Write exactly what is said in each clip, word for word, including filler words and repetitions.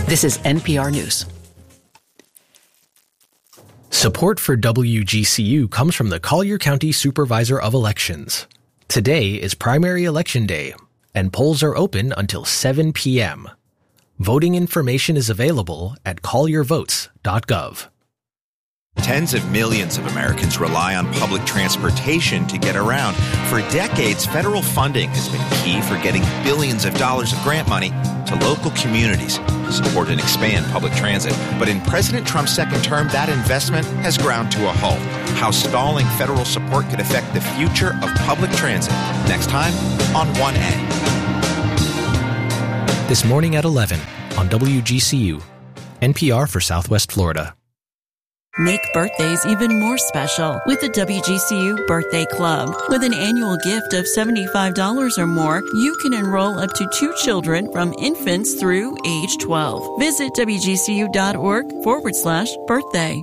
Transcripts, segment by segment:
This is N P R News. Support for W G C U comes from the Collier County Supervisor of Elections. Today is primary election day, and polls are open until seven p.m. Voting information is available at collier votes dot gov. Tens of millions of Americans rely on public transportation to get around. For decades, federal funding has been key for getting billions of dollars of grant money to local communities to support and expand public transit. But in President Trump's second term, that investment has ground to a halt. How stalling federal support could affect the future of public transit. Next time on one A. This morning at eleven on W G C U, N P R for Southwest Florida. Make birthdays even more special with the W G C U Birthday Club. With an annual gift of seventy-five dollars or more, you can enroll up to two children from infants through age twelve. Visit WGCU.org forward slash birthday.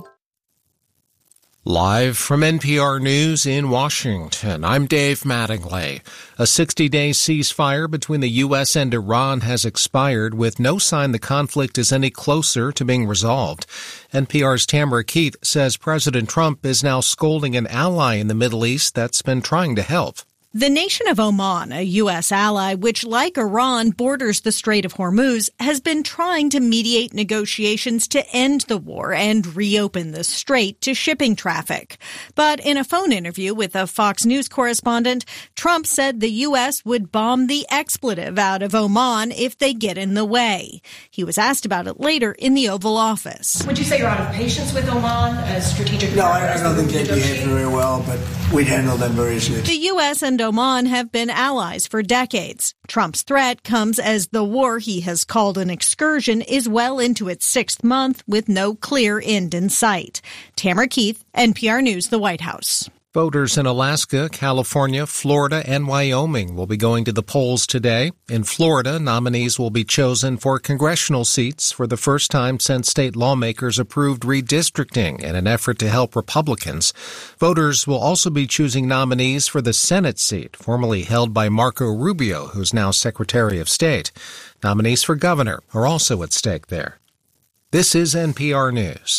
Live from N P R News in Washington, I'm Dave Mattingly. A sixty-day ceasefire between the U S and Iran has expired with no sign the conflict is any closer to being resolved. N P R's Tamara Keith says President Trump is now scolding an ally in the Middle East that's been trying to help. The nation of Oman, a U S ally, which, like Iran, borders the Strait of Hormuz, has been trying to mediate negotiations to end the war and reopen the strait to shipping traffic. But in a phone interview with a Fox News correspondent, Trump said the U S would bomb the expletive out of Oman if they get in the way. He was asked about it later in the Oval Office. Would you say you're out of patience with Oman as strategic? No, I, I don't think they behave very well, but we'd handle them very easily. The U S and Oman have been allies for decades. Trump's threat comes as the war he has called an excursion is well into its sixth month with no clear end in sight. Tamara Keith, N P R News, the White House. Voters in Alaska, California, Florida, and Wyoming will be going to the polls today. In Florida, nominees will be chosen for congressional seats for the first time since state lawmakers approved redistricting in an effort to help Republicans. Voters will also be choosing nominees for the Senate seat, formerly held by Marco Rubio, who's now Secretary of State. Nominees for governor are also at stake there. This is N P R News.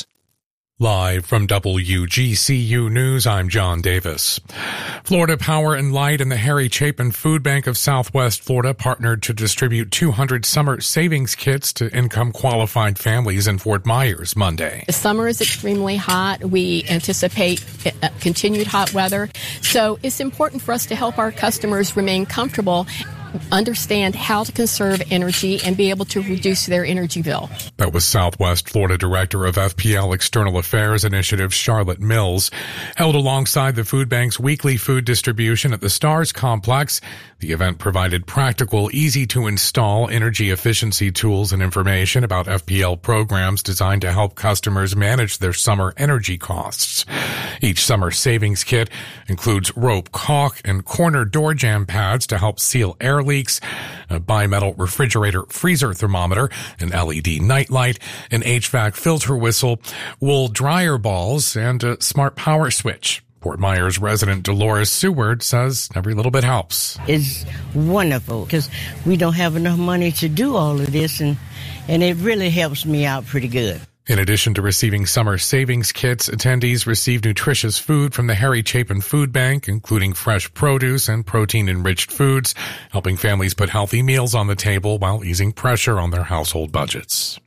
Live from W G C U News, I'm John Davis. Florida Power and Light and the Harry Chapin Food Bank of Southwest Florida partnered to distribute two hundred summer savings kits to income-qualified families in Fort Myers Monday. The summer is extremely hot. We anticipate continued hot weather. So it's important for us to help our customers remain comfortable, understand how to conserve energy, and be able to reduce their energy bill. That was Southwest Florida Director of F P L External Affairs Initiative, Charlotte Mills. Held alongside the food bank's weekly food distribution at the Stars Complex, the event provided practical, easy-to-install energy efficiency tools and information about F P L programs designed to help customers manage their summer energy costs. Each summer savings kit includes rope caulk and corner door jamb pads to help seal air leaks, a bimetal refrigerator freezer thermometer, an L E D nightlight, an H V A C filter whistle, wool dryer balls, and a smart power switch. Fort Myers resident Dolores Seward says every little bit helps. It's wonderful because we don't have enough money to do all of this, and, and it really helps me out pretty good. In addition to receiving summer savings kits, attendees receive nutritious food from the Harry Chapin Food Bank, including fresh produce and protein-enriched foods, helping families put healthy meals on the table while easing pressure on their household budgets.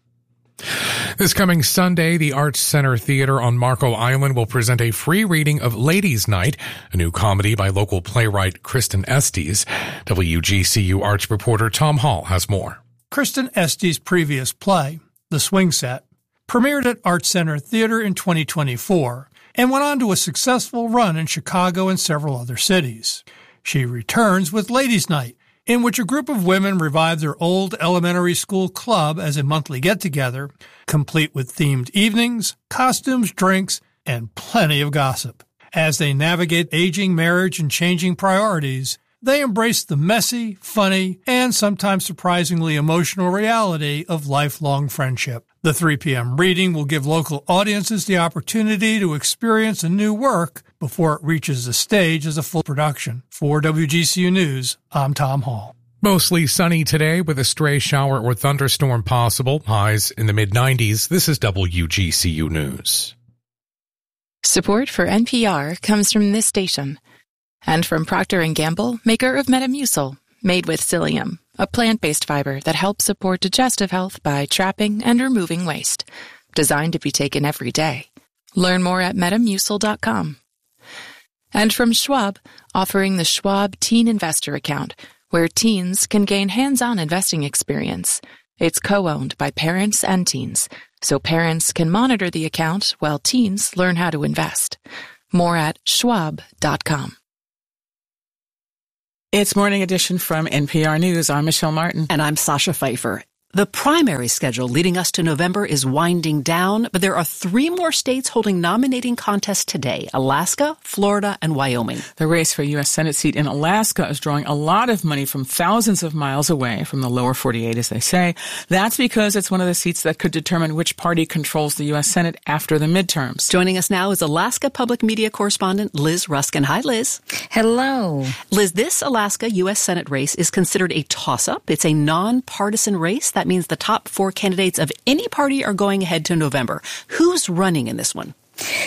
This coming Sunday, the Arts Center Theater on Marco Island will present a free reading of Ladies' Night, a new comedy by local playwright Kristen Estes. W G C U arts reporter Tom Hall has more. Kristen Estes' previous play, The Swing Set, premiered at Arts Center Theater in twenty twenty-four and went on to a successful run in Chicago and several other cities. She returns with Ladies' Night, in which a group of women revive their old elementary school club as a monthly get-together, complete with themed evenings, costumes, drinks, and plenty of gossip. As they navigate aging marriage and changing priorities, they embrace the messy, funny, and sometimes surprisingly emotional reality of lifelong friendship. The three p.m. reading will give local audiences the opportunity to experience a new work before it reaches the stage as a full production. For W G C U News, I'm Tom Hall. Mostly sunny today with a stray shower or thunderstorm possible. Highs in the mid nineties. This is W G C U News. Support for N P R comes from this station and from Procter and Gamble, maker of Metamucil, made with psyllium, a plant-based fiber that helps support digestive health by trapping and removing waste. Designed to be taken every day. Learn more at metamucil dot com. And from Schwab, offering the Schwab Teen Investor Account, where teens can gain hands-on investing experience. It's co-owned by parents and teens, so parents can monitor the account while teens learn how to invest. More at schwab dot com. It's Morning Edition from N P R News. I'm Michelle Martin. And I'm Sasha Pfeiffer. The primary schedule leading us to November is winding down, but there are three more states holding nominating contests today: Alaska, Florida, and Wyoming. The race for a U S Senate seat in Alaska is drawing a lot of money from thousands of miles away from the lower forty-eight, as they say. That's because it's one of the seats that could determine which party controls the U S Senate after the midterms. Joining us now is Alaska public media correspondent Liz Ruskin. Hi, Liz. Hello. Liz, this Alaska U S Senate race is considered a toss-up. It's a nonpartisan race. That means the top four candidates of any party are going ahead to November. Who's running in this one?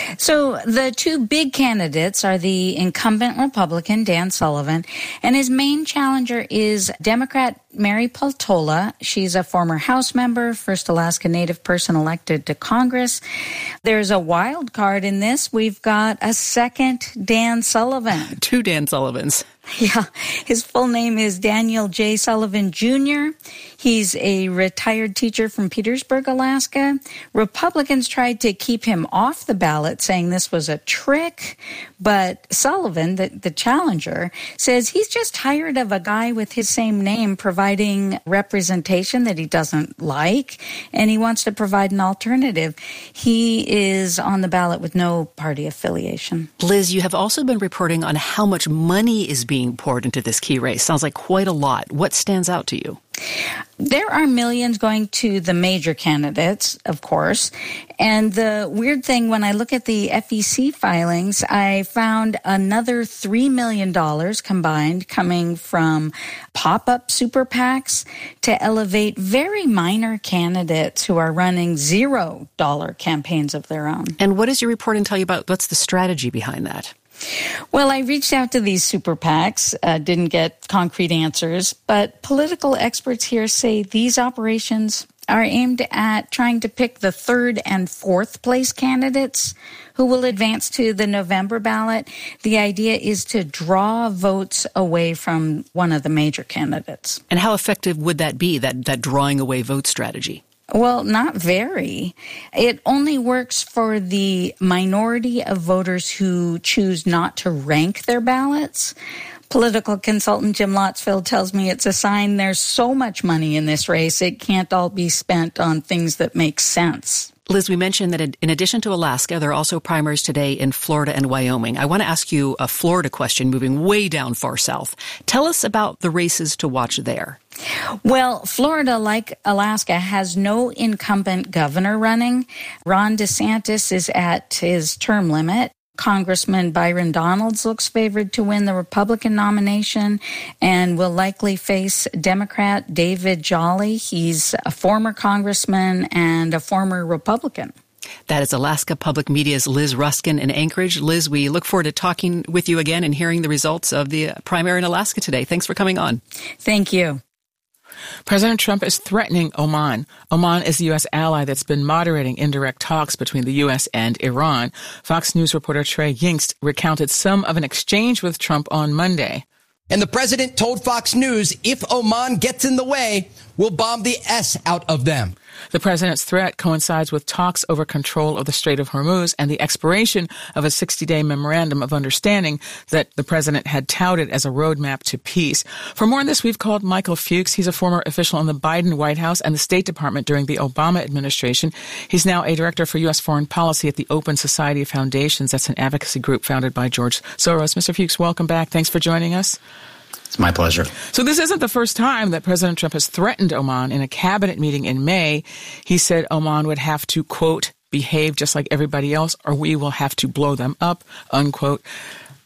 So the two big candidates are the incumbent Republican, Dan Sullivan, and his main challenger is Democrat Mary Peltola. She's a former House member, first Alaska Native person elected to Congress. There's a wild card in this. We've got a second Dan Sullivan. Two Dan Sullivans. Yeah, his full name is Daniel J. Sullivan Junior He's a retired teacher from Petersburg, Alaska. Republicans tried to keep him off the ballot, saying this was a trick. But Sullivan, the, the challenger, says he's just tired of a guy with his same name providing representation that he doesn't like, and he wants to provide an alternative. He is on the ballot with no party affiliation. Liz, you have also been reporting on how much money is being poured into this key race. Sounds like quite a lot. What stands out to you? There are millions going to the major candidates, of course. And the weird thing, when I look at the F E C filings, I found another three million dollars combined coming from pop-up super PACs to elevate very minor candidates who are running zero dollar campaigns of their own. And what does your reporting tell you about what's the strategy behind that? Well, I reached out to these super PACs, uh, didn't get concrete answers, but political experts here say these operations are aimed at trying to pick the third and fourth place candidates who will advance to the November ballot. The idea is to draw votes away from one of the major candidates. And how effective would that be, that, that drawing away vote strategy? Well, not very. It only works for the minority of voters who choose not to rank their ballots. Political consultant Jim Lotsfield tells me it's a sign there's so much money in this race, it can't all be spent on things that make sense. Liz, we mentioned that in addition to Alaska, there are also primaries today in Florida and Wyoming. I want to ask you a Florida question, moving way down far south. Tell us about the races to watch there. Well, Florida, like Alaska, has no incumbent governor running. Ron DeSantis is at his term limit. Congressman Byron Donalds looks favored to win the Republican nomination and will likely face Democrat David Jolly. He's a former congressman and a former Republican. That is Alaska Public Media's Liz Ruskin in Anchorage. Liz, we look forward to talking with you again and hearing the results of the primary in Alaska today. Thanks for coming on. Thank you. President Trump is threatening Oman. Oman is the U S ally that's been moderating indirect talks between the U S and Iran. Fox News reporter Trey Yingst recounted some of an exchange with Trump on Monday. And the president told Fox News, if Oman gets in the way, we'll bomb the S out of them. The president's threat coincides with talks over control of the Strait of Hormuz and the expiration of a sixty-day memorandum of understanding that the president had touted as a roadmap to peace. For more on this, we've called Michael Fuchs. He's a former official in the Biden White House and the State Department during the Obama administration. He's now a director for U S foreign policy at the Open Society of Foundations. That's an advocacy group founded by George Soros. Mister Fuchs, welcome back. Thanks for joining us. It's my pleasure. So this isn't the first time that President Trump has threatened Oman. In a cabinet meeting in May, he said Oman would have to, quote, behave just like everybody else or we will have to blow them up, unquote.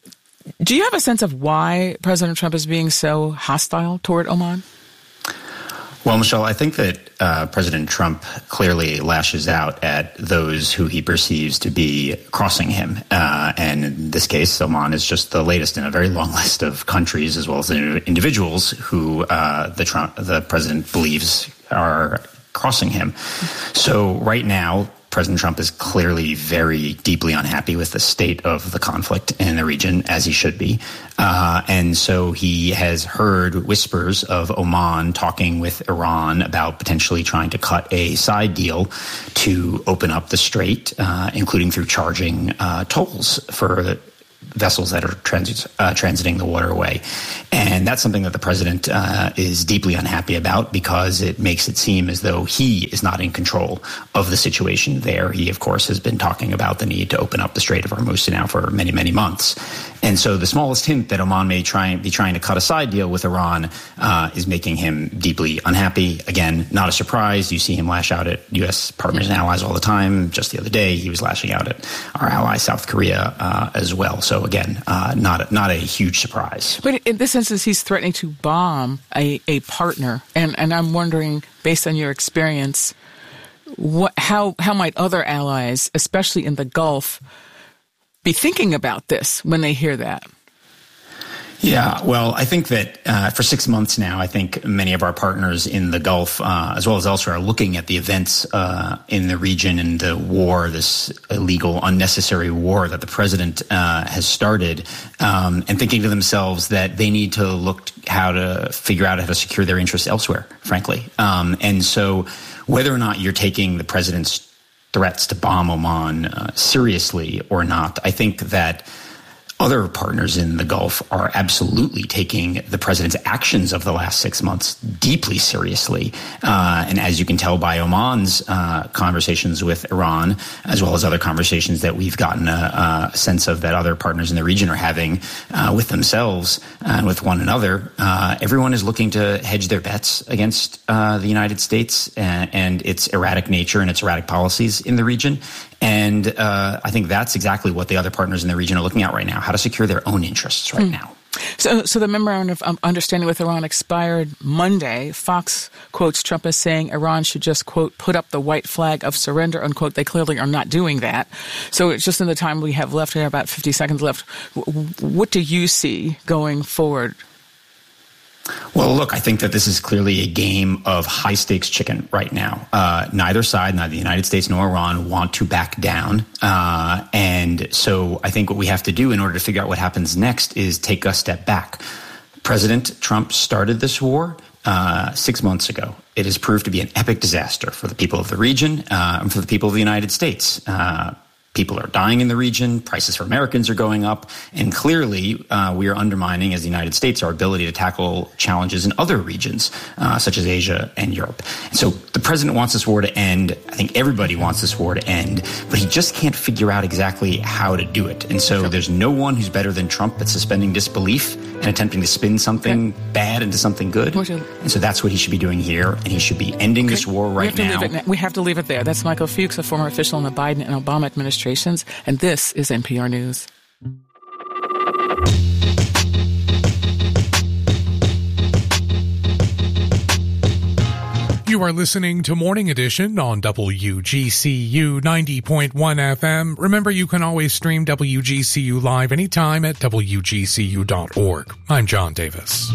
Do you have a sense of why President Trump is being so hostile toward Oman? Well, Michelle, I think that uh, President Trump clearly lashes out at those who he perceives to be crossing him. Uh, and in this case, Oman is just the latest in a very long list of countries as well as individuals who uh, the Trump, the president believes are crossing him. So right now, President Trump is clearly very deeply unhappy with the state of the conflict in the region, as he should be. Uh, and so he has heard whispers of Oman talking with Iran about potentially trying to cut a side deal to open up the strait, uh, including through charging uh, tolls for the vessels that are transit, uh, transiting the waterway. And that's something that the president uh, is deeply unhappy about because it makes it seem as though he is not in control of the situation there. He, of course, has been talking about the need to open up the Strait of Hormuz now for many, many months. And so the smallest hint that Oman may try be trying to cut a side deal with Iran uh, is making him deeply unhappy. Again, not a surprise. You see him lash out at U S partners and allies all the time. Just the other day, he was lashing out at our ally, South Korea, uh, as well. So again, uh, not, not a huge surprise. But in this instance, he's threatening to bomb a, a partner. And, and I'm wondering, based on your experience, what, how, how might other allies, especially in the Gulf, be thinking about this when they hear that? Yeah, well, I think that uh, for six months now, I think many of our partners in the Gulf, uh, as well as elsewhere, are looking at the events uh, in the region and the war, this illegal, unnecessary war that the president uh, has started, um, and thinking to themselves that they need to look how to figure out how to secure their interests elsewhere, frankly. Um, and so whether or not you're taking the president's threats to bomb Oman uh, seriously or not, I think that other partners in the Gulf are absolutely taking the president's actions of the last six months deeply seriously. Uh, and as you can tell by Oman's uh, conversations with Iran, as well as other conversations that we've gotten a, a sense of that other partners in the region are having uh, with themselves and with one another, uh, everyone is looking to hedge their bets against uh, the United States and, and its erratic nature and its erratic policies in the region. And uh, I think that's exactly what the other partners in the region are looking at right now, how to secure their own interests right mm. now. So, so the memorandum of um, understanding with Iran expired Monday. Fox quotes Trump as saying Iran should just, quote, put up the white flag of surrender, unquote. They clearly are not doing that. So it's just in the time we have left, we have about fifty seconds left. What do you see going forward? Well, look, I think that this is clearly a game of high-stakes chicken right now. Uh, neither side, neither the United States nor Iran, want to back down. Uh, and so I think what we have to do in order to figure out what happens next is take a step back. President Trump started this war uh, six months ago. It has proved to be an epic disaster for the people of the region uh, and for the people of the United States. Uh People are dying in the region. Prices for Americans are going up. And clearly, uh, we are undermining, as the United States, our ability to tackle challenges in other regions, uh, such as Asia and Europe. And so the president wants this war to end. I think everybody wants this war to end. But he just can't figure out exactly how to do it. And so there's no one who's better than Trump at suspending disbelief and attempting to spin something okay. bad into something good. And so that's what he should be doing here. And he should be ending okay. this war right we now. It, we have to leave it there. That's Michael Fuchs, a former official in the Biden and Obama administration. And this is N P R News. You are listening to Morning Edition on W G C U ninety point one F M. Remember, you can always stream W G C U live anytime at W G C U dot org. I'm John Davis.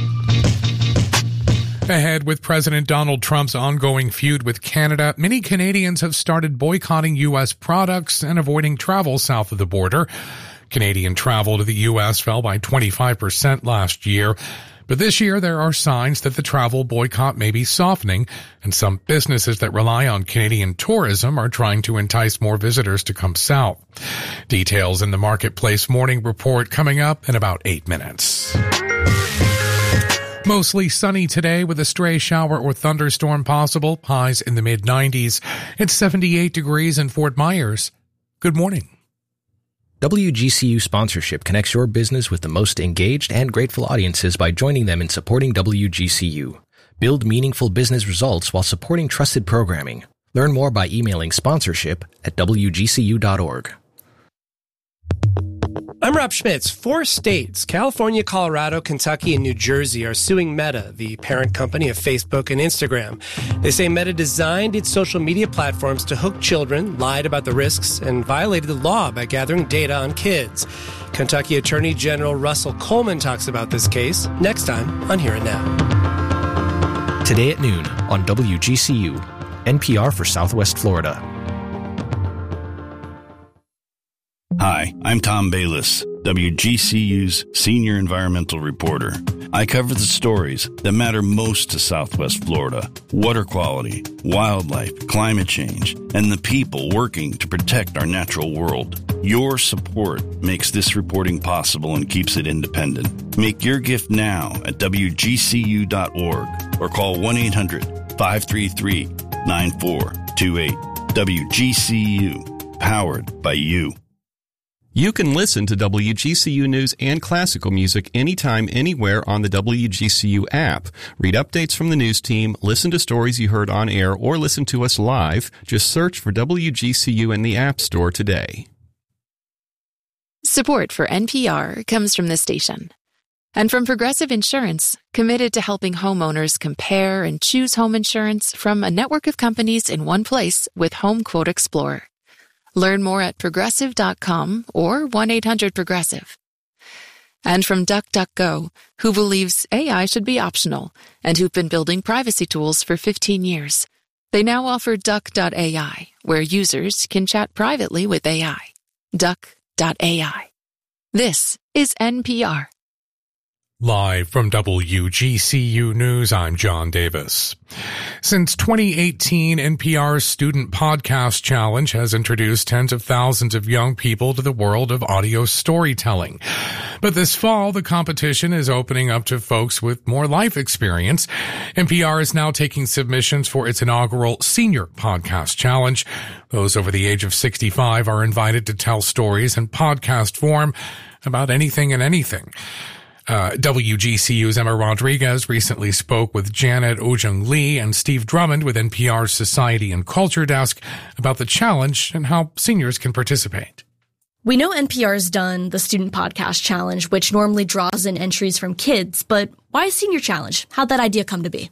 Ahead with President Donald Trump's ongoing feud with Canada, many Canadians have started boycotting U S products and avoiding travel south of the border. Canadian travel to the U S fell by twenty-five percent last year. But this year, there are signs that the travel boycott may be softening, and some businesses that rely on Canadian tourism are trying to entice more visitors to come south. Details in the Marketplace Morning Report coming up in about eight minutes. Mostly sunny today with a stray shower or thunderstorm possible. Highs in the mid nineties. It's seventy-eight degrees in Fort Myers. Good morning. W G C U sponsorship connects your business with the most engaged and grateful audiences by joining them in supporting W G C U. Build meaningful business results while supporting trusted programming. Learn more by emailing sponsorship at W G C U dot org. I'm Rob Schmitz. Four states, California, Colorado, Kentucky, and New Jersey, are suing Meta, the parent company of Facebook and Instagram. They say Meta designed its social media platforms to hook children, lied about the risks, and violated the law by gathering data on kids. Kentucky Attorney General Russell Coleman talks about this case next time on Here and Now. Today at noon on W G C U, N P R for Southwest Florida. Hi, I'm Tom Bayliss, W G C U's senior environmental reporter. I cover the stories that matter most to Southwest Florida: water quality, wildlife, climate change, and the people working to protect our natural world. Your support makes this reporting possible and keeps it independent. Make your gift now at W G C U dot org or call one eight hundred, five three three, nine four two eight. W G C U, powered by you. You can listen to W G C U News and classical music anytime, anywhere on the W G C U app. Read updates from the news team, listen to stories you heard on air, or listen to us live. Just search for W G C U in the App Store today. Support for N P R comes from this station. And from Progressive Insurance, committed to helping homeowners compare and choose home insurance from a network of companies in one place with Home Quote Explorer. Learn more at progressive dot com or one eight hundred progressive. And from DuckDuckGo, who believes A I should be optional and who've been building privacy tools for fifteen years. They now offer Duck dot A I, where users can chat privately with A I. Duck dot A I. This is N P R. Live from W G C U News, I'm John Davis. Since twenty eighteen, N P R's Student Podcast Challenge has introduced tens of thousands of young people to the world of audio storytelling. But this fall, the competition is opening up to folks with more life experience. N P R is now taking submissions for its inaugural Senior Podcast Challenge. Those over the age of sixty-five are invited to tell stories in podcast form about anything and anything. Uh, W G C U's Emma Rodriguez recently spoke with Janet Ojung Lee and Steve Drummond with N P R's Society and Culture Desk about the challenge and how seniors can participate. We know N P R's done the Student Podcast Challenge, which normally draws in entries from kids, but why a senior challenge? How'd that idea come to be?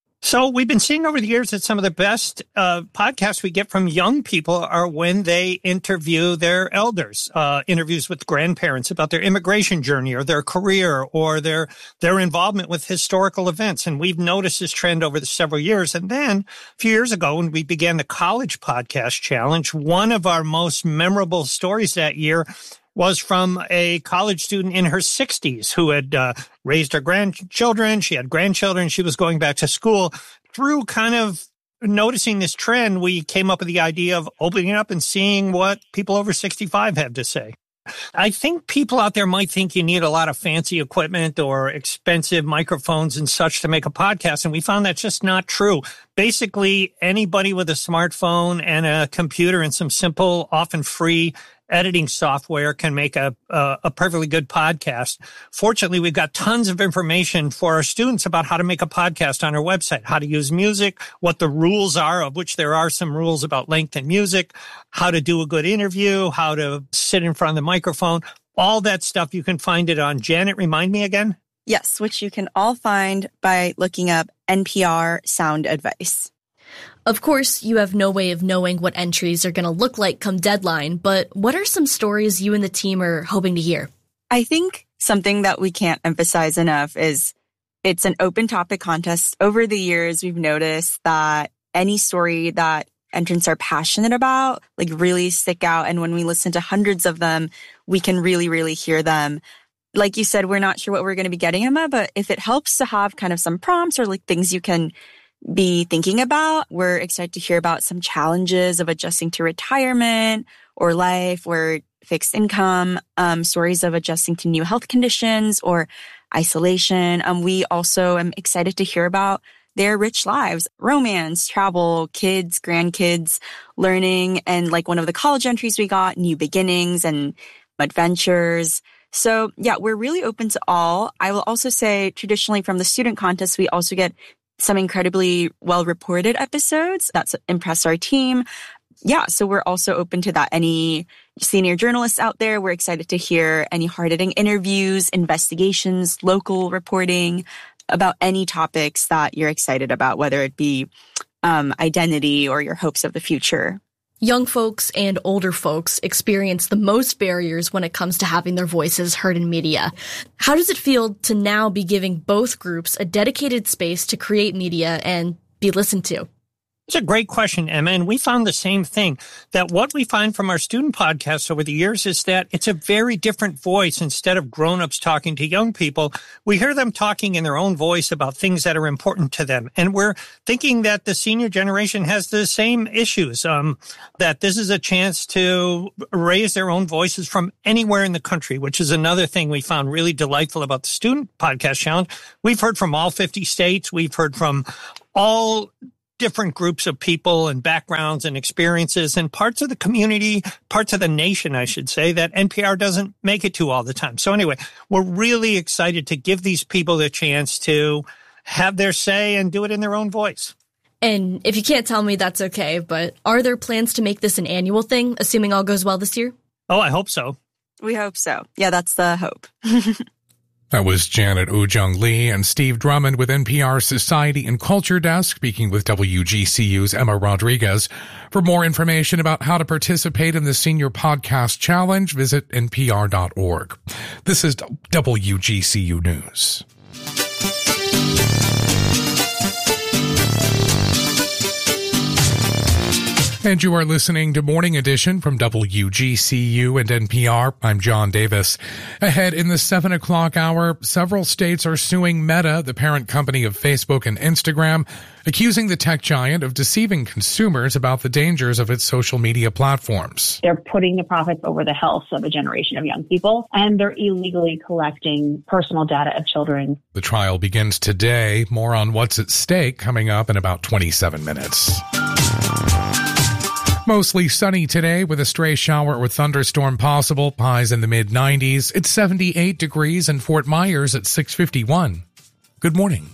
So we've been seeing over the years that some of the best uh, podcasts we get from young people are when they interview their elders, uh, interviews with grandparents about their immigration journey or their career or their their involvement with historical events. And we've noticed this trend over the several years. And then a few years ago, when we began the College Podcast Challenge, one of our most memorable stories that year was from a college student in her sixties who had uh, raised her grandchildren. She had grandchildren. She was going back to school. Through kind of noticing this trend, we came up with the idea of opening it up and seeing what people over sixty-five have to say. I think people out there might think you need a lot of fancy equipment or expensive microphones and such to make a podcast, and we found that's just not true. Basically, anybody with a smartphone and a computer and some simple, often free editing software can make a, a a perfectly good podcast. Fortunately, we've got tons of information for our students about how to make a podcast on our website, how to use music, what the rules are, of which there are some rules about length and music, how to do a good interview, how to sit in front of the microphone, all that stuff. You can find it on, Janet, remind me again? Yes, which you can all find by looking up N P R Sound Advice. Of course, you have no way of knowing what entries are going to look like come deadline, but what are some stories you and the team are hoping to hear? I think something that we can't emphasize enough is it's an open topic contest. Over the years, we've noticed that any story that entrants are passionate about, like, really stick out. And when we listen to hundreds of them, we can really, really hear them. Like you said, we're not sure what we're going to be getting, Emma, but if it helps to have kind of some prompts or like things you can be thinking about, we're excited to hear about some challenges of adjusting to retirement or life or fixed income, um, stories of adjusting to new health conditions or isolation. Um, we also am excited to hear about their rich lives, romance, travel, kids, grandkids, learning, and like one of the college entries we got, new beginnings and adventures. So yeah, we're really open to all. I will also say traditionally from the student contest, we also get some incredibly well-reported episodes that's impressed our team. yeah, so we're also open to that. Any senior journalists out there, we're excited to hear any hard-hitting interviews, investigations, local reporting about any topics that you're excited about, whether it be um, identity or your hopes of the future. Young folks and older folks experience the most barriers when it comes to having their voices heard in media. How does it feel to now be giving both groups a dedicated space to create media and be listened to? It's a great question, Emma, and we found the same thing, that what we find from our student podcasts over the years is that it's a very different voice. Instead of grown-ups talking to young people, we hear them talking in their own voice about things that are important to them. And we're thinking that the senior generation has the same issues, um, that this is a chance to raise their own voices from anywhere in the country, which is another thing we found really delightful about the Student Podcast Challenge. We've heard from all fifty states. We've heard from all different groups of people and backgrounds and experiences and parts of the community, parts of the nation, I should say, that N P R doesn't make it to all the time. So anyway, we're really excited to give these people the chance to have their say and do it in their own voice. And if you can't tell me, that's okay, but are there plans to make this an annual thing, assuming all goes well this year? Oh, I hope so. We hope so. Yeah, that's the hope. That was Janet Ojung Lee and Steve Drummond with N P R's Society and Culture Desk, speaking with W G C U's Emma Rodriguez. For more information about how to participate in the Senior Podcast Challenge, visit N P R dot org. This is W G C U News. And you are listening to Morning Edition from W G C U and N P R. I'm John Davis. Ahead in the seven o'clock hour, several states are suing Meta, the parent company of Facebook and Instagram, accusing the tech giant of deceiving consumers about the dangers of its social media platforms. They're putting the profits over the health of a generation of young people, and they're illegally collecting personal data of children. The trial begins today. More on what's at stake coming up in about twenty-seven minutes. Mostly sunny today with a stray shower or thunderstorm possible. Highs in the mid nineties. It's seventy-eight degrees in Fort Myers at six fifty-one. Good morning.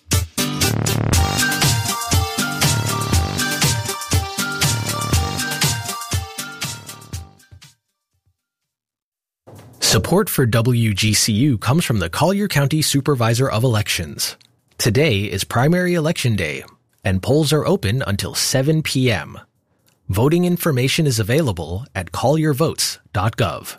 Support for W G C U comes from the Collier County Supervisor of Elections. Today is primary election day, and polls are open until seven p.m. Voting information is available at collier votes dot gov.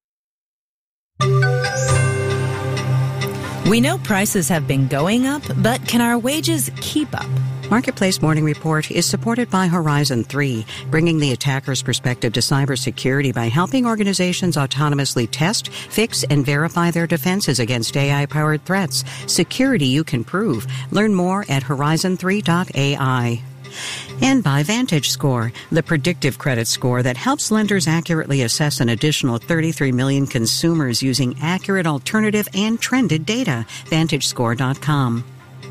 We know prices have been going up, but can our wages keep up? Marketplace Morning Report is supported by Horizon three, bringing the attacker's perspective to cybersecurity by helping organizations autonomously test, fix, and verify their defenses against A I-powered threats. Security you can prove. Learn more at horizon three dot A I. And by VantageScore, the predictive credit score that helps lenders accurately assess an additional thirty-three million consumers using accurate alternative and trended data. Vantage Score dot com.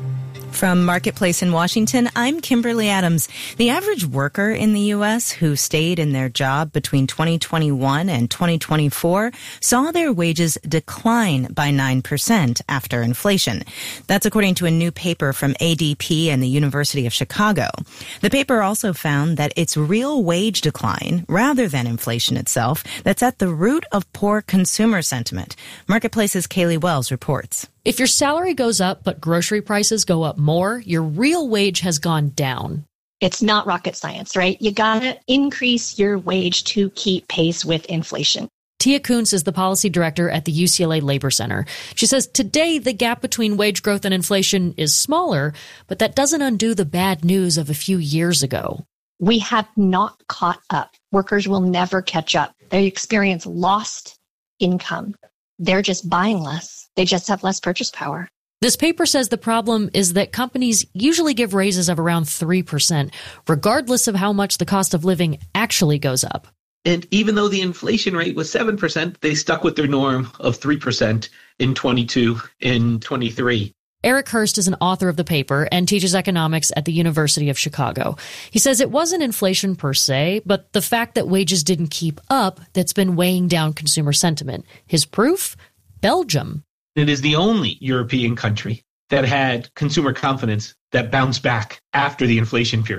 From Marketplace in Washington, I'm Kimberly Adams. The average worker in the U S who stayed in their job between twenty twenty-one and twenty twenty-four saw their wages decline by nine percent after inflation. That's according to a new paper from A D P and the University of Chicago. The paper also found that it's real wage decline, rather than inflation itself, that's at the root of poor consumer sentiment. Marketplace's Kaylee Wells reports. If your salary goes up, but grocery prices go up more, your real wage has gone down. It's not rocket science, right? You gotta increase your wage to keep pace with inflation. Tia Kuntz is the policy director at the U C L A Labor Center. She says today the gap between wage growth and inflation is smaller, but that doesn't undo the bad news of a few years ago. We have not caught up. Workers will never catch up. They experience lost income. They're just buying less. They just have less purchase power. This paper says the problem is that companies usually give raises of around three percent, regardless of how much the cost of living actually goes up. And even though the inflation rate was seven percent, they stuck with their norm of three percent in twenty-two and twenty-three. Eric Hurst is an author of the paper and teaches economics at the University of Chicago. He says it wasn't inflation per se, but the fact that wages didn't keep up that's been weighing down consumer sentiment. His proof? Belgium. It is the only European country that had consumer confidence that bounced back after the inflation period.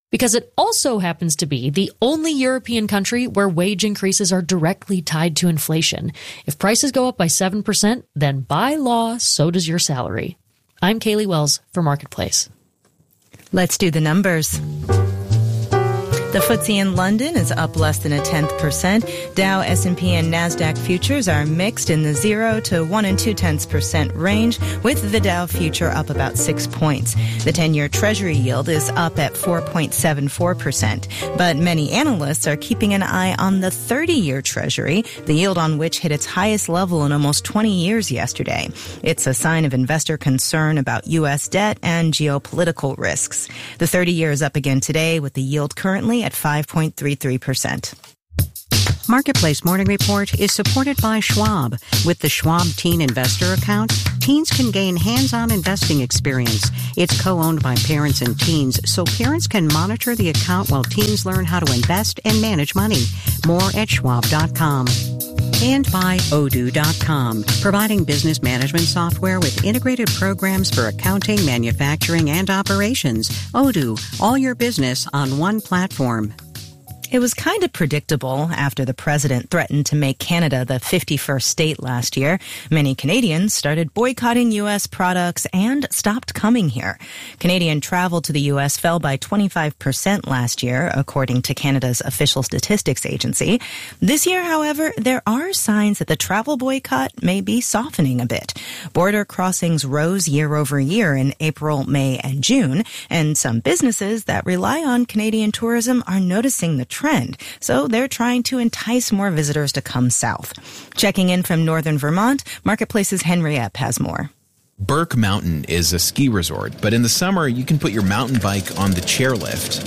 Because it also happens to be the only European country where wage increases are directly tied to inflation. If prices go up by seven percent, then by law, so does your salary. I'm Kaylee Wells for Marketplace. Let's do the numbers. The F T S E in London is up less than a tenth percent. Dow, S and P, and NASDAQ futures are mixed in the zero to one and two tenths percent range, with the Dow future up about six points. The ten-year Treasury yield is up at four point seven four percent. But many analysts are keeping an eye on the thirty-year Treasury, the yield on which hit its highest level in almost twenty years yesterday. It's a sign of investor concern about U S debt and geopolitical risks. The thirty-year is up again today, with the yield currently at five point three three percent. Marketplace Morning Report is supported by Schwab. With the Schwab Teen Investor Account, teens can gain hands-on investing experience. It's co-owned by parents and teens, so parents can monitor the account while teens learn how to invest and manage money. More at schwab dot com. And by Odoo dot com, providing business management software with integrated programs for accounting, manufacturing, and operations. Odoo, all your business on one platform. It was kind of predictable after the president threatened to make Canada the fifty-first state last year. Many Canadians started boycotting U S products and stopped coming here. Canadian travel to the U S fell by twenty-five percent last year, according to Canada's official statistics agency. This year, however, there are signs that the travel boycott may be softening a bit. Border crossings rose year over year in April, May, and June, and some businesses that rely on Canadian tourism are noticing the trend, so they're trying to entice more visitors to come south. Checking in from northern Vermont, Marketplace's Henry Epp has more. Burke Mountain is a ski resort, but in the summer you can put your mountain bike on the chairlift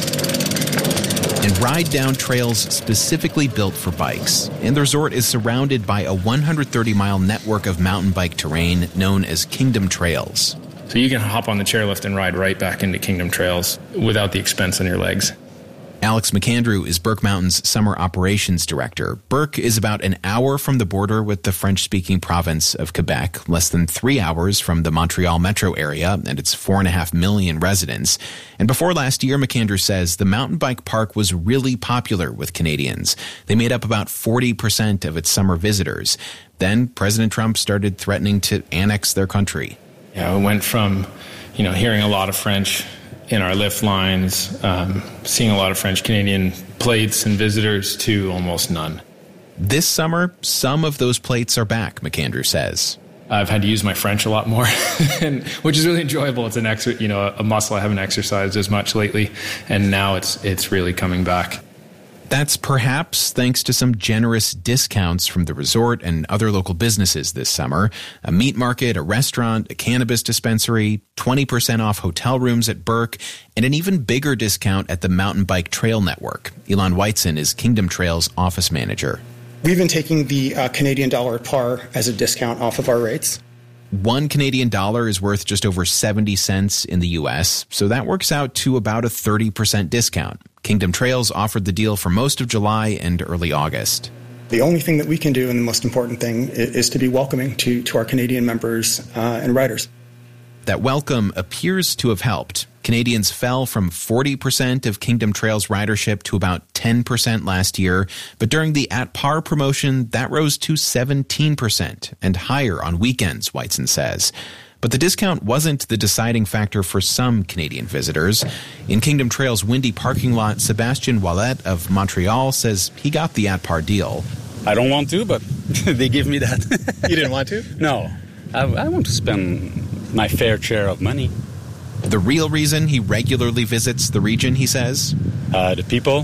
and ride down trails specifically built for bikes. And the resort is surrounded by a one hundred thirty mile network of mountain bike terrain known as Kingdom Trails. So you can hop on the chairlift and ride right back into Kingdom Trails without the expense on your legs. Alex McAndrew is Burke Mountain's summer operations director. Burke is about an hour from the border with the French-speaking province of Quebec, less than three hours from the Montreal metro area and its four and a half million residents. And before last year, McAndrew says the mountain bike park was really popular with Canadians. They made up about forty percent of its summer visitors. Then President Trump started threatening to annex their country. Yeah, we went from, you know, hearing a lot of French in our lift lines, um, seeing a lot of French-Canadian plates and visitors to almost none. This summer, some of those plates are back, McAndrew says. I've had to use my French a lot more, and, which is really enjoyable. It's an extra, you know, a muscle I haven't exercised as much lately, and now it's it's really coming back. That's perhaps thanks to some generous discounts from the resort and other local businesses this summer. A meat market, a restaurant, a cannabis dispensary, twenty percent off hotel rooms at Burke, and an even bigger discount at the Mountain Bike Trail Network. Elon Whiteson is Kingdom Trails office manager. We've been taking the uh, Canadian dollar par as a discount off of our rates. One Canadian dollar is worth just over seventy cents in the U S, so that works out to about a thirty percent discount. Kingdom Trails offered the deal for most of July and early August. The only thing that we can do, and the most important thing, is to be welcoming to, to our Canadian members uh, and riders. That welcome appears to have helped. Canadians fell from forty percent of Kingdom Trails ridership to about ten percent last year, but during the At Par promotion, that rose to seventeen percent and higher on weekends, Whiteson says. But the discount wasn't the deciding factor for some Canadian visitors. In Kingdom Trails' windy parking lot, Sebastian Wallet of Montreal says he got the At Par deal. I don't want to, but they give me that. You didn't want to? No. I, I want to spend my fair share of money. The real reason he regularly visits the region, he says? Uh, the people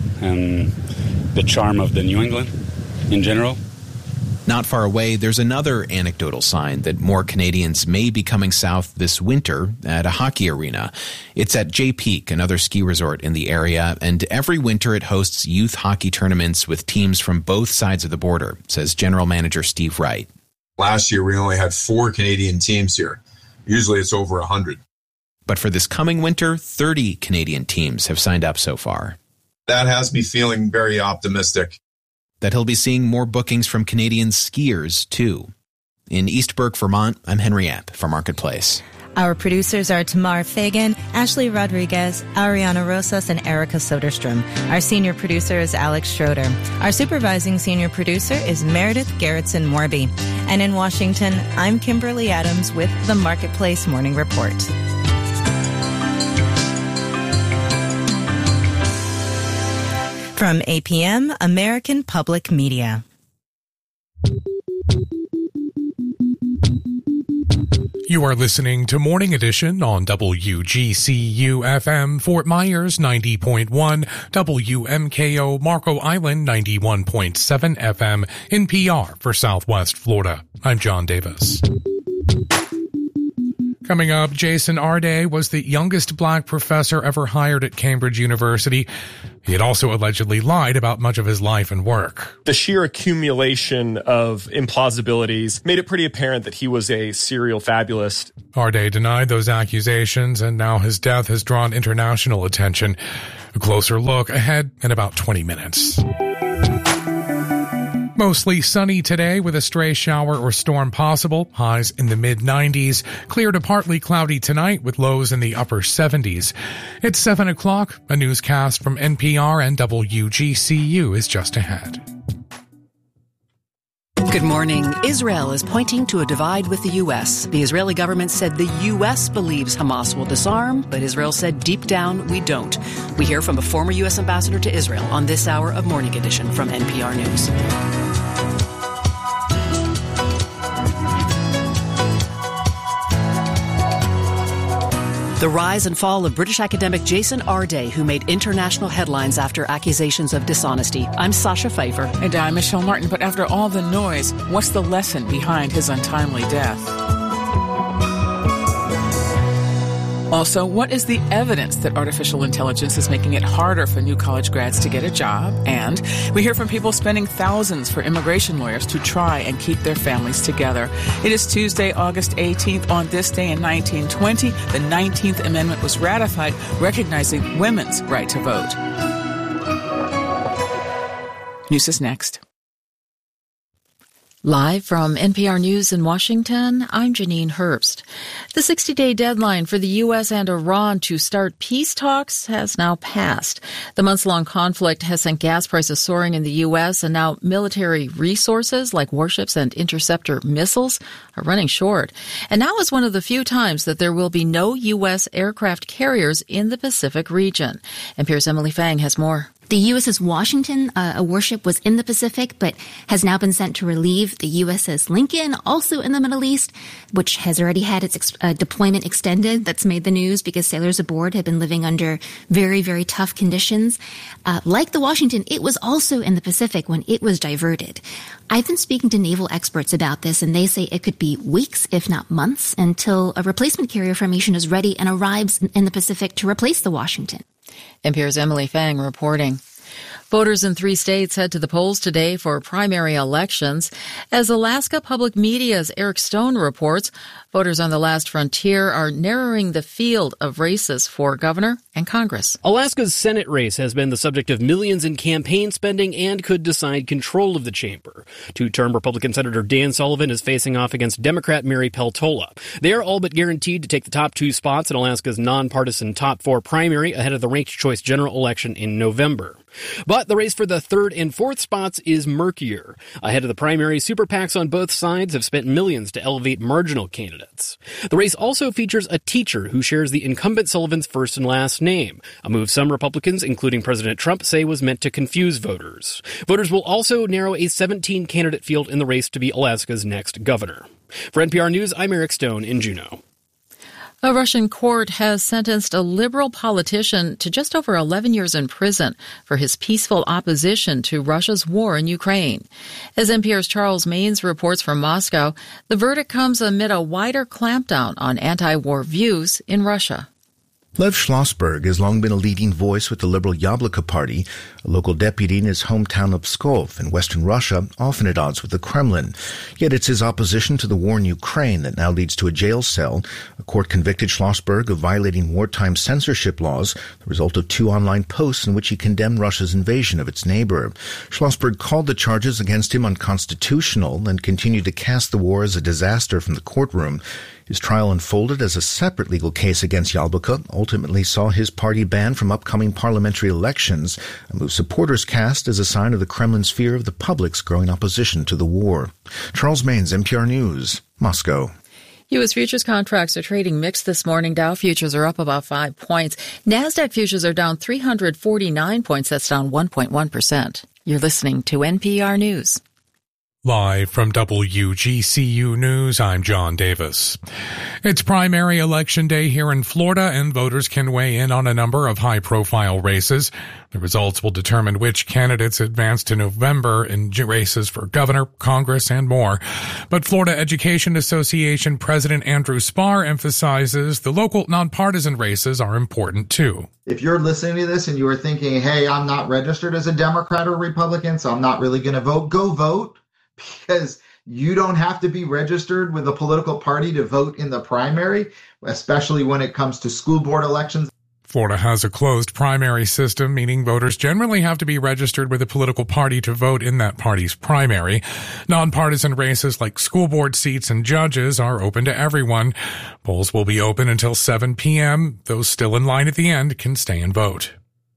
and the charm of the New England in general. Not far away, there's another anecdotal sign that more Canadians may be coming south this winter at a hockey arena. It's at Jay Peak, another ski resort in the area, and every winter it hosts youth hockey tournaments with teams from both sides of the border, says General Manager Steve Wright. Last year, we only had four Canadian teams here. Usually it's over one hundred. But for this coming winter, thirty Canadian teams have signed up so far. That has me feeling very optimistic. That he'll be seeing more bookings from Canadian skiers, too. In East Burke, Vermont, I'm Henry Epp for Marketplace. Our producers are Tamar Fagan, Ashley Rodriguez, Ariana Rosas, and Erica Soderstrom. Our senior producer is Alex Schroeder. Our supervising senior producer is Meredith Garrettson-Morby. And in Washington, I'm Kimberly Adams with the Marketplace Morning Report. From A P M, American Public Media. You are listening to Morning Edition on W G C U F M, Fort Myers ninety point one, W M K O Marco Island ninety-one point seven F M, N P R for Southwest Florida. I'm John Davis. Coming up, Jason Arday was the youngest black professor ever hired at Cambridge University. He had also allegedly lied about much of his life and work. The sheer accumulation of implausibilities made it pretty apparent that he was a serial fabulist. Arday denied those accusations, and now his death has drawn international attention. A closer look ahead in about twenty minutes. Mostly sunny today with a stray shower or storm possible. Highs in the mid nineties. Clear to partly cloudy tonight with lows in the upper seventies. It's seven o'clock. A newscast from N P R and W G C U is just ahead. Good morning. Israel is pointing to a divide with the U S. The Israeli government said the U S believes Hamas will disarm, but Israel said deep down we don't. We hear from a former U S ambassador to Israel on this hour of Morning Edition from N P R News. The rise and fall of British academic Jason Arday, who made international headlines after accusations of dishonesty. I'm Sasha Pfeiffer. And I'm Michelle Martin. But after all the noise, what's the lesson behind his untimely death? Also, what is the evidence that artificial intelligence is making it harder for new college grads to get a job? And we hear from people spending thousands for immigration lawyers to try and keep their families together. It is Tuesday, August eighteenth. On this day in nineteen twenty, the nineteenth Amendment was ratified, recognizing women's right to vote. News is next. Live from N P R News in Washington, I'm Janine Herbst. The sixty-day deadline for the U S and Iran to start peace talks has now passed. The months-long conflict has sent gas prices soaring in the U S, and now military resources like warships and interceptor missiles are running short. And now is one of the few times that there will be no U S aircraft carriers in the Pacific region. N P R's Emily Fang has more. The U S S Washington, uh, a warship, was in the Pacific, but has now been sent to relieve the U S S Lincoln, also in the Middle East, which has already had its ex- uh, deployment extended. That's made the news because sailors aboard have been living under very, very tough conditions. Uh, like the Washington, it was also in the Pacific when it was diverted. I've been speaking to naval experts about this, and they say it could be weeks, if not months, until a replacement carrier formation is ready and arrives in the Pacific to replace the Washington. N P R's Emily Fang reporting. Voters in three states head to the polls today for primary elections. As Alaska Public Media's Eric Stone reports, voters on the last frontier are narrowing the field of races for governor and Congress. Alaska's Senate race has been the subject of millions in campaign spending and could decide control of the chamber. Two-term Republican Senator Dan Sullivan is facing off against Democrat Mary Peltola. They are all but guaranteed to take the top two spots in Alaska's nonpartisan top four primary ahead of the ranked choice general election in November. But the race for the third and fourth spots is murkier. Ahead of the primary, super PACs on both sides have spent millions to elevate marginal candidates. The race also features a teacher who shares the incumbent Sullivan's first and last name, a move some Republicans, including President Trump, say was meant to confuse voters. Voters will also narrow a seventeen-candidate field in the race to be Alaska's next governor. For N P R News, I'm Eric Stone in Juneau. A Russian court has sentenced a liberal politician to just over eleven years in prison for his peaceful opposition to Russia's war in Ukraine. As N P R's Charles Maines reports from Moscow, the verdict comes amid a wider clampdown on anti-war views in Russia. Lev Schlossberg has long been a leading voice with the liberal Yabloko party, a local deputy in his hometown of Pskov in western Russia, often at odds with the Kremlin. Yet it's his opposition to the war in Ukraine that now leads to a jail cell. A court convicted Schlossberg of violating wartime censorship laws, the result of two online posts in which he condemned Russia's invasion of its neighbor. Schlossberg called the charges against him unconstitutional and continued to cast the war as a disaster from the courtroom. His trial unfolded as a separate legal case against Yabloko ultimately saw his party banned from upcoming parliamentary elections, a move supporters cast as a sign of the Kremlin's fear of the public's growing opposition to the war. Charles Maines, N P R News, Moscow. U S futures contracts are trading mixed this morning. Dow futures are up about five points. NASDAQ futures are down three hundred forty-nine points. That's down one point one percent. You're listening to N P R News. Live from W G C U News, I'm John Davis. It's primary election day here in Florida, and voters can weigh in on a number of high-profile races. The results will determine which candidates advance to November in races for governor, Congress, and more. But Florida Education Association President Andrew Spar emphasizes the local nonpartisan races are important, too. If you're listening to this and you are thinking, hey, I'm not registered as a Democrat or Republican, so I'm not really going to vote, go vote. Because you don't have to be registered with a political party to vote in the primary, especially when it comes to school board elections. Florida has a closed primary system, meaning voters generally have to be registered with a political party to vote in that party's primary. Nonpartisan races like school board seats and judges are open to everyone. Polls will be open until seven p.m. Those still in line at the end can stay and vote.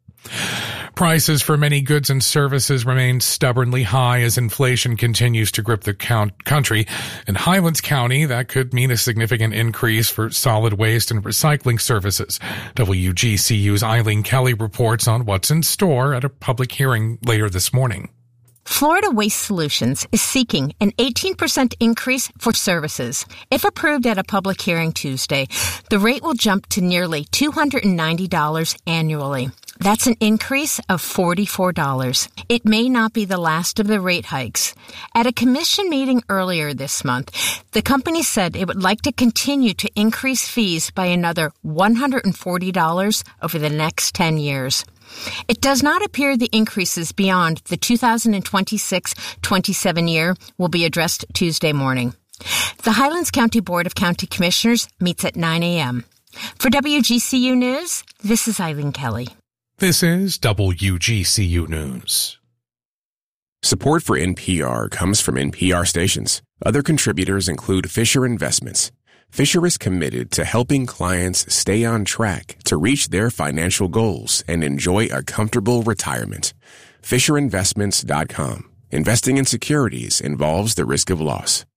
Prices for many goods and services remain stubbornly high as inflation continues to grip the count- country. In Highlands County, that could mean a significant increase for solid waste and recycling services. W G C U's Eileen Kelly reports on what's in store at a public hearing later this morning. Florida Waste Solutions is seeking an eighteen percent increase for services. If approved at a public hearing Tuesday, the rate will jump to nearly two hundred ninety dollars annually. That's an increase of forty-four dollars. It may not be the last of the rate hikes. At a commission meeting earlier this month, the company said it would like to continue to increase fees by another one hundred forty dollars over the next ten years. It does not appear the increases beyond the two thousand twenty-six twenty-seven year will be addressed Tuesday morning. The Highlands County Board of County Commissioners meets at nine a.m. For W G C U News, this is Eileen Kelly. This is W G C U News. Support for N P R comes from N P R stations. Other contributors include Fisher Investments. Fisher is committed to helping clients stay on track to reach their financial goals and enjoy a comfortable retirement. Fisher Investments dot com. Investing in securities involves the risk of loss.